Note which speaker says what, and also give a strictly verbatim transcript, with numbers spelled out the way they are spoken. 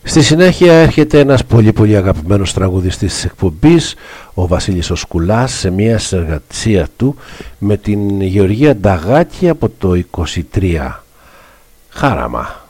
Speaker 1: Στη συνέχεια έρχεται ένας πολύ πολύ αγαπημένος τραγουδιστής της εκπομπής, ο Βασίλης ο Σκουλάς, σε μια συνεργασία του με την Γεωργία Νταγάκη από το είκοσι τρία. Χάραμα.